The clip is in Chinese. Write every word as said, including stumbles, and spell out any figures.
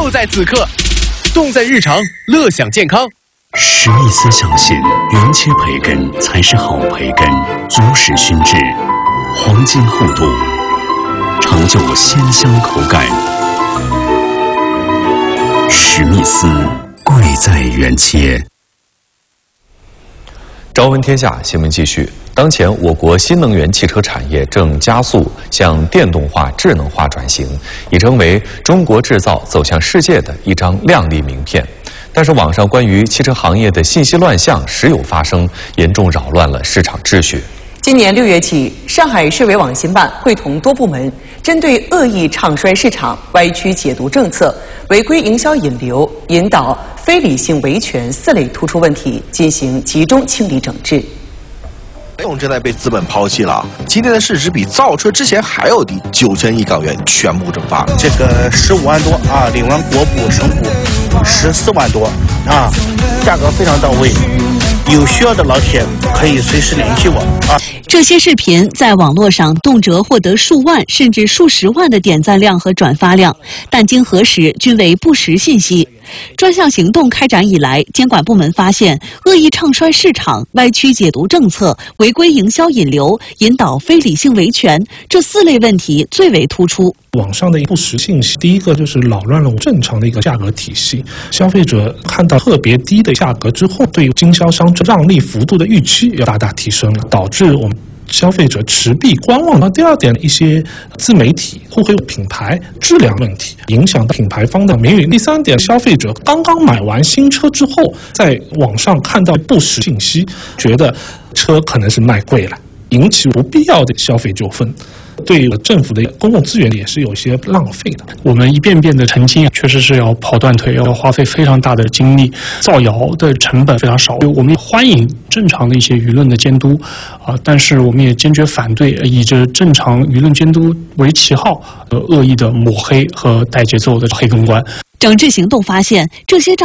就在此刻，动在日常，乐享健康。 史密斯相信，原切培根才是好培根，足时熏制，黄金厚度，成就鲜香口感。史密斯，贵在原切。 朝闻天下新闻继续。当前，我国新能源汽车产业正加速向电动化、智能化转型，已成为中国制造走向世界的一张亮丽名片。但是，网上关于汽车行业的信息乱象时有发生，严重扰乱了市场秩序。 今年六月起，上海市委网信办会同多部门，针对恶意唱衰市场、歪曲解读政策、违规营销引流、引导非理性维权四类突出问题进行集中清理整治。 费用正在被资本抛弃了，今天的市值比造车之前还要低，九千亿港元全部蒸发。 这个十五万多啊，领完国补、省补十四万多啊，价格非常到位。有需要的老铁可以随时联系我啊。 这些视频在网络上动辄获得数万甚至数十万的点赞量和转发量，但经核实均为不实信息。专项行动开展以来，监管部门发现恶意唱衰市场、歪曲解读政策、违规营销引流、引导非理性维权这四类问题最为突出。 网上的不实信息，第一个就是扰乱了正常的一个价格体系，消费者看到特别低的价格之后，对经销商让利幅度的预期要大大提升了，导致我们消费者持币观望。那第二点，一些自媒体互黑品牌质量问题，影响到品牌方的名誉。第三点，消费者刚刚买完新车之后，在网上看到不实信息，觉得车可能是卖贵了，引起不必要的消费纠纷。对政府的公共资源也是有些浪费的。 我们一遍遍的澄清，确实是要跑断腿，要花费非常大的精力，造谣的成本非常少。我们欢迎正常的一些舆论的监督，啊，但是我们也坚决反对以着正常舆论监督为旗号，呃，恶意的抹黑和带节奏的黑公关。 整治行动发现，这些